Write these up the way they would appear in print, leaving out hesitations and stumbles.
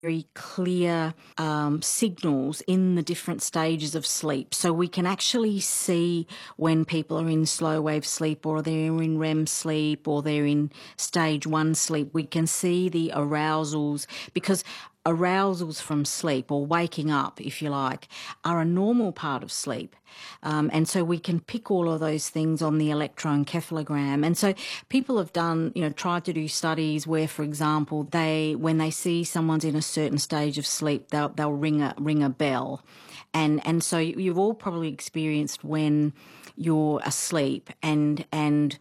very clear signals in the different stages of sleep. So we can actually see when people are in slow wave sleep, or they're in REM sleep, or they're in stage 1 sleep. We can see the arousals, because arousals from sleep, or waking up, if you like, are a normal part of sleep. And so we can pick all of those things on the electroencephalogram. And so people have done, tried to do studies where, for example, when they see someone's in a certain stage of sleep, they'll ring a bell. And so you've all probably experienced when you're asleep and in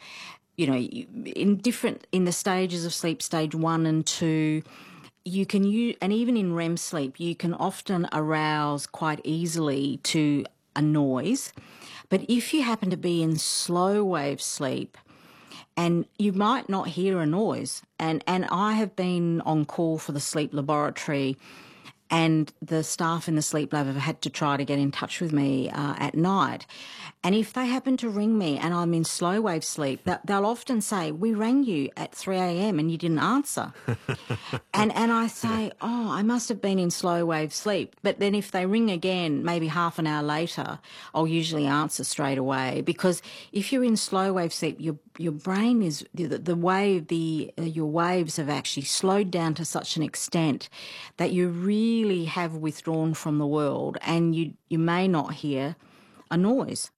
the stages of sleep, stage 1 and 2, you can use, and even in REM sleep, you can often arouse quite easily to a noise. But if you happen to be in slow wave sleep, and you might not hear a noise, and I have been on call for the sleep laboratory, and the staff in the sleep lab have had to try to get in touch with me at night. And if they happen to ring me and I'm in slow wave sleep, they'll often say, "We rang you at 3 a.m. and you didn't answer." and I say, "Oh, I must have been in slow wave sleep." But then if they ring again, maybe half an hour later, I'll usually answer straight away, because if you're in slow wave sleep, your brain is, your waves have actually slowed down to such an extent that you really have withdrawn from the world, and you may not hear a noise.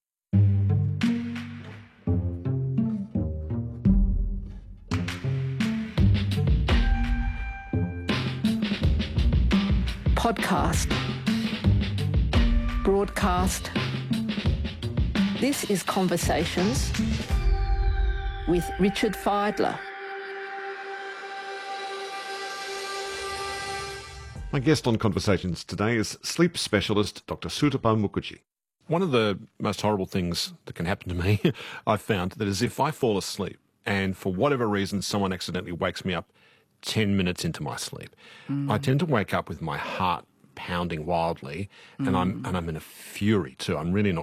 Podcast. Broadcast. This is Conversations with Richard Fidler. My guest on Conversations today is sleep specialist Dr. Sutapa Mukherjee. One of the most horrible things that can happen to me, I've found, that is if I fall asleep and for whatever reason someone accidentally wakes me up 10 minutes into my sleep, I tend to wake up with my heart pounding wildly, and I'm in a fury too. I'm really not